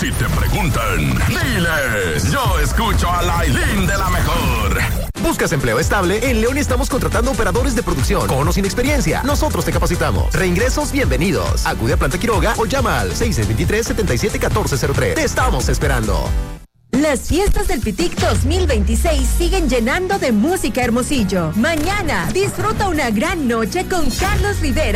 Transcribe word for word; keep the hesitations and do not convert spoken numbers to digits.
Si te preguntan, diles, yo escucho a Lailín de la mejor. ¿Buscas empleo estable? En León estamos contratando operadores de producción con o sin experiencia. Nosotros te capacitamos. Reingresos, bienvenidos. Acude a Planta Quiroga o llama al seis dos tres, siete siete uno cuatro cero tres. Te estamos esperando. Las fiestas del Pitic dos mil veintiséis siguen llenando de música Hermosillo. Mañana disfruta una gran noche con Carlos Rivera.